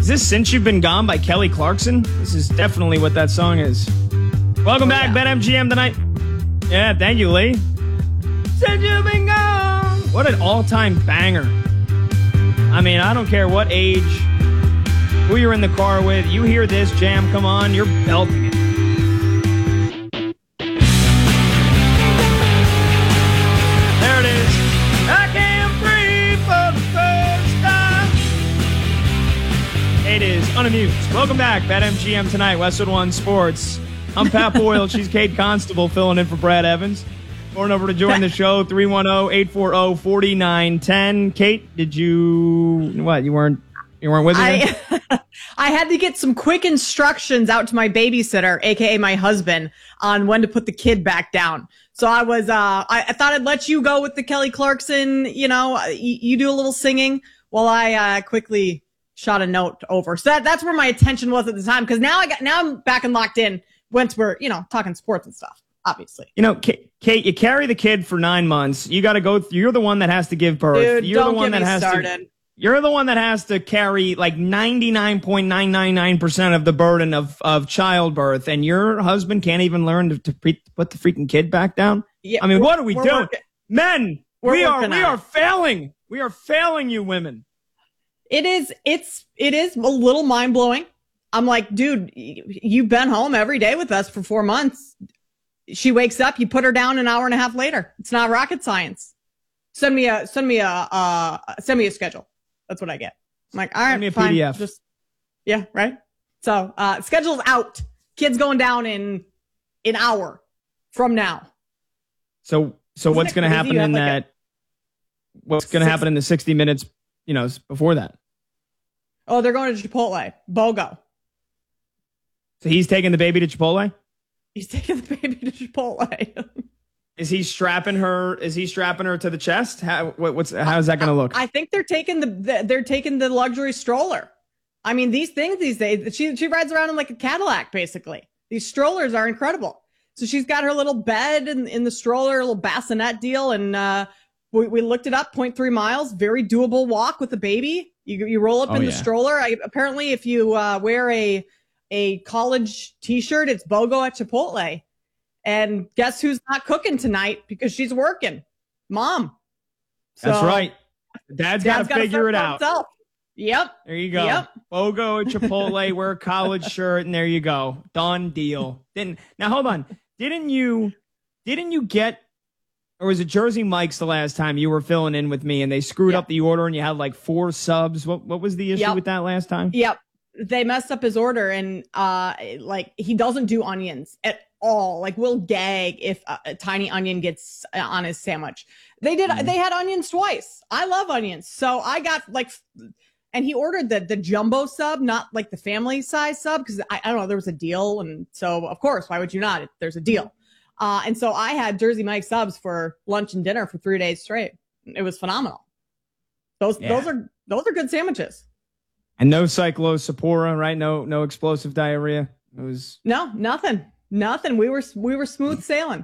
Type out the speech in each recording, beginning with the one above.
Is this Since You've Been Gone by Kelly Clarkson? This is definitely what that song is. Welcome back, BetMGM tonight. Yeah, thank you, Lee. Since you've been gone. What an all-time banger. I mean, I don't care what age, who you're in the car with. You hear this jam, come on, you're belting it. There it is. I can't breathe for the first time. It is Unamused. Welcome back, BetMGM tonight, Westwood One Sports. I'm Pat Boyle. She's Kate Constable filling in for Brad Evans. Going over to join the show, 310-840-4910. Kate, did you, what, you weren't with me? I had to get some quick instructions out to my babysitter, aka my husband, on when to put the kid back down. So I was, I thought I'd let you go with the Kelly Clarkson, you do a little singing while I quickly shot a note over. So that's where my attention was at the time, because now I'm back and locked in once we're, talking sports and stuff. Obviously. Kate, you carry the kid for 9 months. You got to go. You're the one that has to give birth. Dude, you're don't the one get that me has started. to. You're the one that has to carry like 99.999% of the burden of childbirth, and your husband can't even learn to put the freaking kid back down. Yeah, I mean, what are we doing, working. men? We are failing. We are failing you, women. It is a little mind blowing. I'm like, dude, you've been home every day with us for 4 months. She wakes up, you put her down an hour and a half later. It's not rocket science. Send me a schedule. That's what I get. I'm like, all right, send me a fine. PDF. Yeah, right. So, schedule's out. Kid's going down in an hour from now. So what's going to happen in that? What's going to happen in the 60 minutes, before that? Oh, they're going to Chipotle. BOGO. So he's taking the baby to Chipotle? He's taking the baby to Chipotle. Is he strapping her to the chest? How's that going to look? I think they're taking the luxury stroller. I mean, these things these days, she rides around in like a Cadillac, basically. These strollers are incredible. So she's got her little bed in the stroller, a little bassinet deal. And we looked it up, 0.3 miles, very doable walk with the baby. You roll up in the stroller. Apparently, if you wear a college t-shirt, it's BOGO at Chipotle. And guess who's not cooking tonight because she's working? Mom. So, that's right. Dad's got to figure it out. Himself. Yep. There you go. Yep. BOGO at Chipotle, wear a college shirt, and there you go. Done deal. Now hold on. Didn't you get, or was it Jersey Mike's the last time you were filling in with me and they screwed up the order and you had like 4 subs? What was the issue with that last time? Yep. They messed up his order and he doesn't do onions at all. Like, we'll gag if a tiny onion gets on his sandwich. They had onions twice. I love onions. So I got and he ordered the jumbo sub, not like the family size sub, because I don't know, there was a deal. And so of course, why would you not? There's a deal. And so I had Jersey Mike subs for lunch and dinner for 3 days straight. It was phenomenal. Those are good sandwiches. And no cyclospora, right? No explosive diarrhea. It was nothing. We were smooth sailing.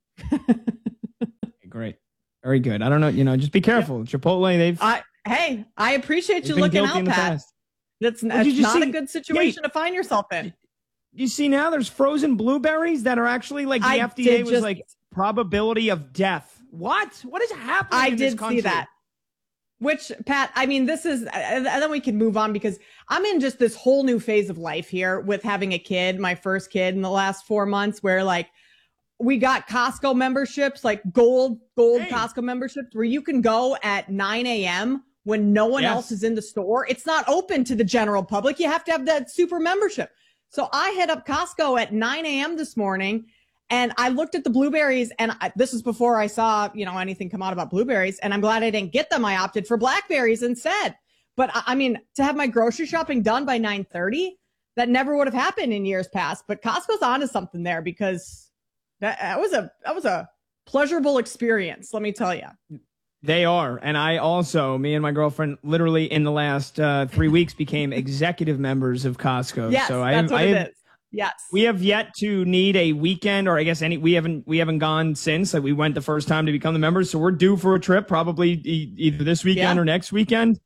Great, very good. I don't know, just be careful. Yeah. Chipotle, I appreciate you looking out, Pat. That's not a good situation to find yourself in. You see now there's frozen blueberries that are actually like the FDA was like probability of death. What is happening in this country? I did see that. Which, Pat, I mean, this is, and then we can move on because I'm in just this whole new phase of life here with having a kid, my first kid in the last 4 months, where like we got Costco memberships, like gold Costco memberships, where you can go at 9 a.m. when no one else is in the store. It's not open to the general public. You have to have that super membership. So I hit up Costco at 9 a.m. this morning. And I looked at the blueberries, and this is before I saw, anything come out about blueberries. And I'm glad I didn't get them. I opted for blackberries instead. But I mean, to have my grocery shopping done by 9:30, that never would have happened in years past. But Costco's onto something there because that was a pleasurable experience. Let me tell you. They are. And I also, me and my girlfriend, literally in the last 3 weeks became executive members of Costco. Yes, so that's what it is. Yes. We have yet to need a weekend, or I guess we haven't gone since. Like, we went the first time to become the members, so we're due for a trip probably either this weekend or next weekend.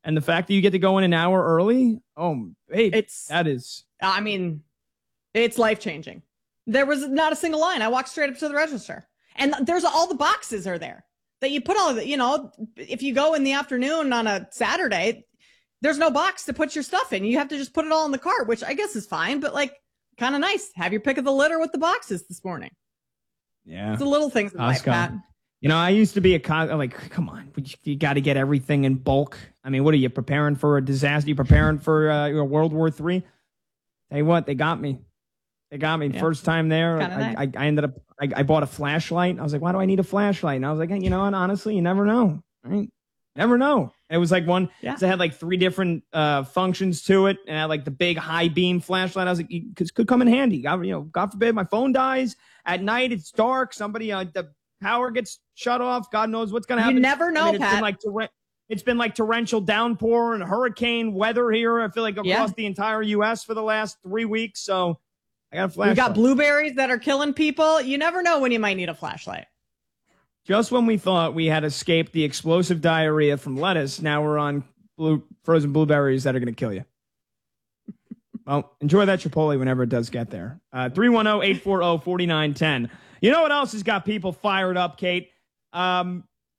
And the fact that you get to go in an hour early, it's life-changing. There was not a single line. I walked straight up to the register. And there's all the boxes are there that you put all of it. You know, if you go in the afternoon on a Saturday, there's no box to put your stuff in. You have to just put it all in the cart, which I guess is fine, but like kind of nice. Have your pick of the litter with the boxes this morning. Yeah. It's the little things in life, Pat. You know, I used to be like, come on, you got to get everything in bulk. I mean, what are you preparing for a disaster? You preparing for World War III? Hey, what? They got me. Yeah. First time there. I ended up, I bought a flashlight. I was like, why do I need a flashlight? And I was like, you know, and honestly, you never know. Right? Never know. It was like so it had like 3 different functions to it. And I had like the big high beam flashlight. I was like, it could come in handy. God forbid my phone dies at night. It's dark. Somebody, the power gets shut off. God knows what's going to happen. You never know, Pat. It's been like torrential downpour and hurricane weather here. I feel like across the entire U.S. for the last 3 weeks. So I got a flashlight. We got blueberries that are killing people. You never know when you might need a flashlight. Just when we thought we had escaped the explosive diarrhea from lettuce, now we're on frozen blueberries that are going to kill you. Well, enjoy that Chipotle whenever it does get there. 310-840-4910. You know what else has got people fired up, Kate? The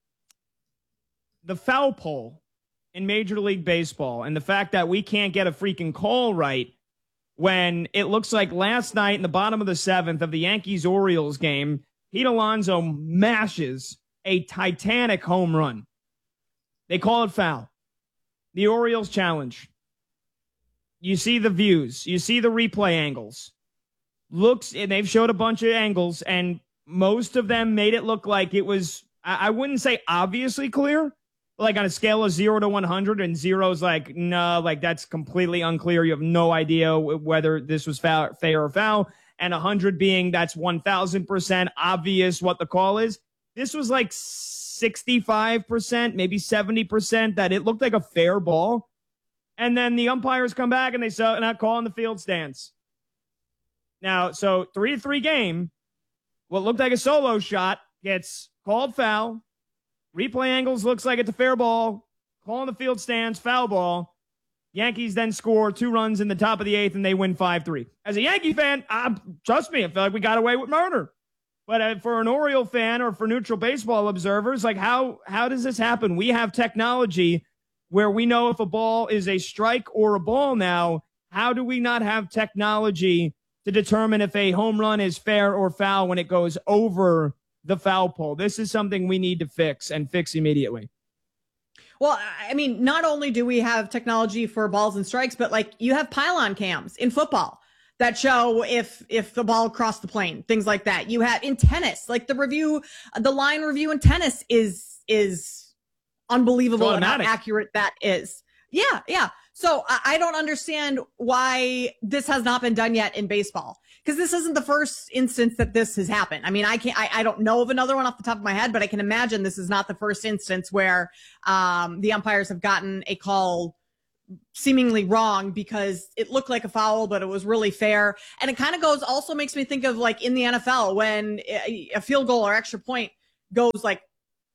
foul pole in Major League Baseball and the fact that we can't get a freaking call right when it looks like last night in the bottom of the 7th of the Yankees-Orioles game, Pete Alonso mashes a titanic home run. They call it foul. The Orioles challenge. You see the views. You see the replay angles. And they've showed a bunch of angles, and most of them made it look like it was, I wouldn't say obviously clear, but like on a scale of 0 to 100, and 0 is like, no, like that's completely unclear. You have no idea whether this was fair or foul. And 100 being that's 1,000% obvious what the call is. This was like 65%, maybe 70% that it looked like a fair ball. And then the umpires come back and they say, not calling the field stance. Now, so 3-3 game, what looked like a solo shot gets called foul. Replay angles looks like it's a fair ball. Calling the field stance, foul ball. Yankees then score 2 runs in the top of the 8th, and they win 5-3. As a Yankee fan, trust me, I feel like we got away with murder. But for an Oriole fan or for neutral baseball observers, like how does this happen? We have technology where we know if a ball is a strike or a ball now. How do we not have technology to determine if a home run is fair or foul when it goes over the foul pole? This is something we need to fix and fix immediately. Well, I mean, not only do we have technology for balls and strikes, but like you have pylon cams in football that show if the ball crossed the plane, things like that. You have in tennis, like the line review in tennis is unbelievable and how accurate that is. Yeah. So I don't understand why this has not been done yet in baseball, because this isn't the first instance that this has happened. I mean, I don't know of another one off the top of my head, but I can imagine this is not the first instance where the umpires have gotten a call seemingly wrong because it looked like a foul, but it was really fair. And it kind of also makes me think of like in the NFL when a field goal or extra point goes like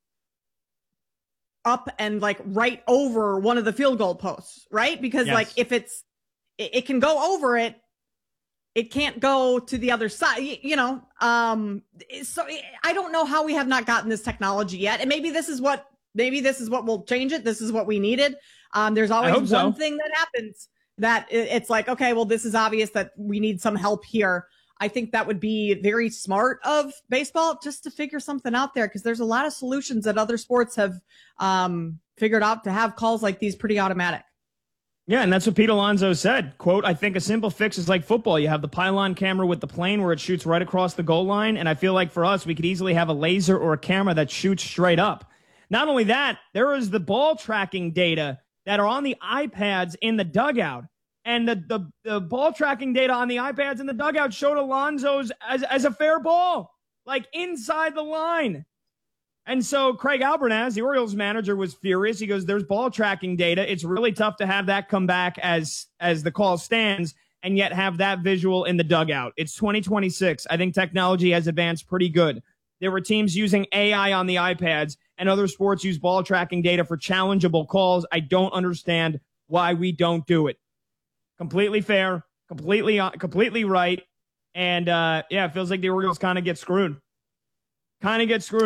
up and like right over one of the field goal posts, right? Because like if it can go over it, it can't go to the other side, you know? So I don't know how we have not gotten this technology yet. And maybe this is what will change it. This is what we needed. There's always one thing that happens that it's like, okay, well, this is obvious that we need some help here. I think that would be very smart of baseball just to figure something out there, because there's a lot of solutions that other sports have figured out to have calls like these pretty automatic. Yeah, and that's what Pete Alonso said. Quote, I think a simple fix is like football. You have the pylon camera with the plane where it shoots right across the goal line, and I feel like for us, we could easily have a laser or a camera that shoots straight up. Not only that, there is the ball tracking data that are on the iPads in the dugout. And the ball tracking data on the iPads in the dugout showed Alonso's as a fair ball, like inside the line. And so Craig Albernaz, the Orioles manager, was furious. He goes, there's ball tracking data. It's really tough to have that come back as the call stands and yet have that visual in the dugout. It's 2026. I think technology has advanced pretty good. There were teams using AI on the iPads, and other sports use ball tracking data for challengeable calls. I don't understand why we don't do it. Completely fair, completely right. And, it feels like the Orioles kind of get screwed. I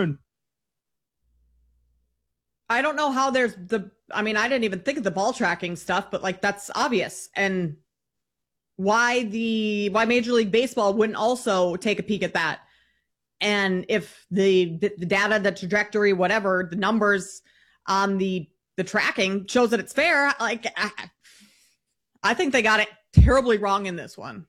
don't know how I didn't even think of the ball tracking stuff, but like that's obvious. And why Major League Baseball wouldn't also take a peek at that. And if the data, the trajectory, whatever, the numbers on the tracking shows that it's fair, like I think they got it terribly wrong in this one.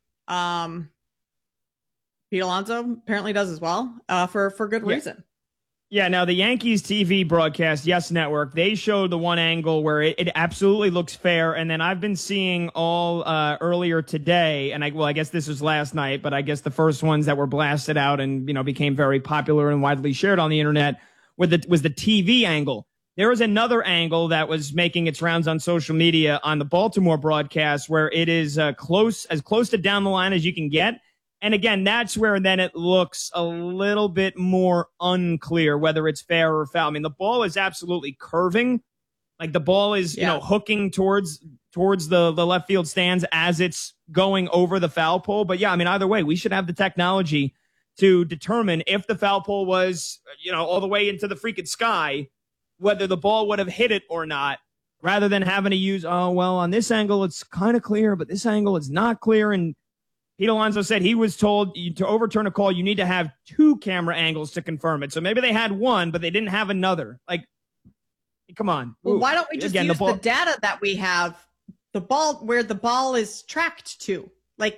Pete Alonso apparently does as well, for good reason. Yeah, now the Yankees TV broadcast, Yes Network, they showed the one angle where it absolutely looks fair. And then I've been seeing all earlier today, and I guess this was last night, but I guess the first ones that were blasted out and, became very popular and widely shared on the internet was the TV angle. There was another angle that was making its rounds on social media on the Baltimore broadcast where it is as close to down the line as you can get. And again, that's where then it looks a little bit more unclear whether it's fair or foul. I mean, the ball is absolutely curving. Like the ball is, hooking towards the left field stands as it's going over the foul pole. But either way, we should have the technology to determine if the foul pole was, all the way into the freaking sky, whether the ball would have hit it or not, rather than having to use, on this angle, it's kind of clear, but this angle is not clear. And Pete Alonso said he was told to overturn a call, you need to have 2 camera angles to confirm it. So maybe they had one, but they didn't have another. Like, come on. Well, why don't we just use the data that we have, the ball, where the ball is tracked to? Like,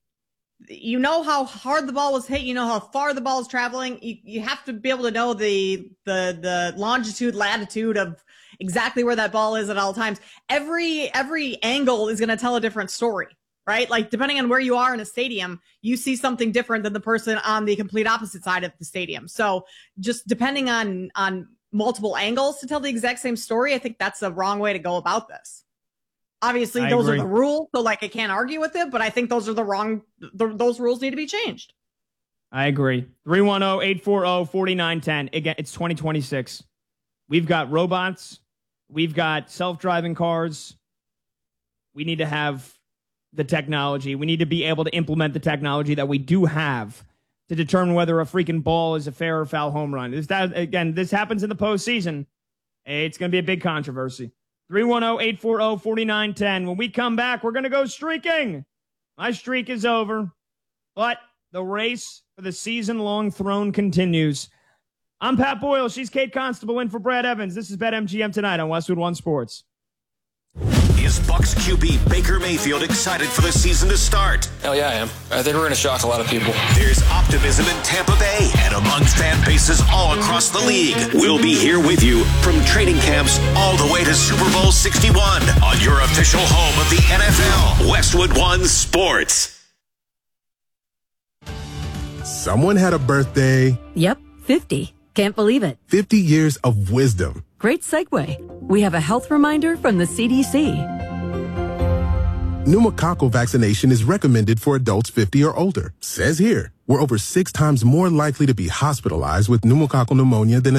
how hard the ball was hit. How far the ball is traveling. You have to be able to know the longitude, latitude of exactly where that ball is at all times. Every angle is going to tell a different story. Right? Like, depending on where you are in a stadium, you see something different than the person on the complete opposite side of the stadium. So just depending on multiple angles to tell the exact same story, I think that's a wrong way to go about this. Obviously, those are the rules, so I can't argue with it, but I think those are those rules need to be changed. I agree. 310-840-4910. Again, it's 2026. We've got robots. We've got self-driving cars. We need to have the technology. We need to be able to implement the technology that we do have to determine whether a freaking ball is a fair or foul home run. This happens in the postseason. It's going to be a big controversy. 310-840-4910. When we come back, we're going to go streaking. My streak is over, but the race for the season-long throne continues. I'm Pat Boyle. She's Kate Constable in for Brad Evans. This is BetMGM Tonight on Westwood One Sports. Is Bucs QB Baker Mayfield excited for the season to start? Hell yeah, I am. I think we're going to shock a lot of people. There's optimism in Tampa Bay and among fan bases all across the league. We'll be here with you from training camps all the way to Super Bowl 61 on your official home of the NFL, Westwood One Sports. Someone had a birthday. Yep, 50. Can't believe it. 50 years of wisdom. Great segue. We have a health reminder from the CDC. Pneumococcal vaccination is recommended for adults 50 or older. Says here, we're over 6 times more likely to be hospitalized with pneumococcal pneumonia than